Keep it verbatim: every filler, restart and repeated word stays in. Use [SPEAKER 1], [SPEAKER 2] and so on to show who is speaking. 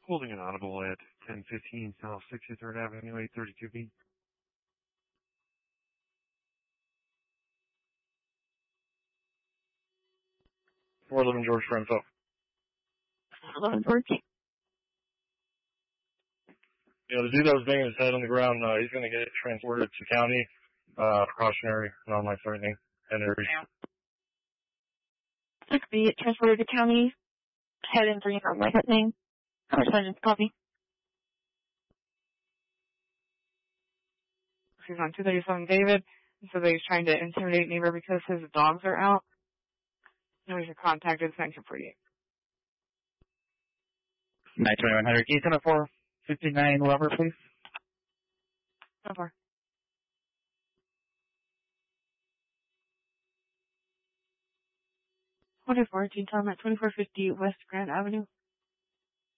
[SPEAKER 1] Holding an audible at ten fifteen South sixty-third Avenue, eight thirty-two B. four eleven George for info.
[SPEAKER 2] eleven George.
[SPEAKER 1] Yeah, the dude that was banging his head on the ground, uh, he's going to get transported to county, uh, precautionary, non-life threatening, and injury.
[SPEAKER 2] Be transported to county, head injury, non-life threatening. How much time is copy?
[SPEAKER 3] He's on two thirty-seven David. So that he's trying to intimidate neighbor because his dogs are out. Nobody's contacted Sanction forty-eight.
[SPEAKER 4] nine twenty-one hundred, East on four fifty-nine, Lover, please.
[SPEAKER 3] Over. twenty-four, Gene Tom at twenty-four fifty West Grand Avenue.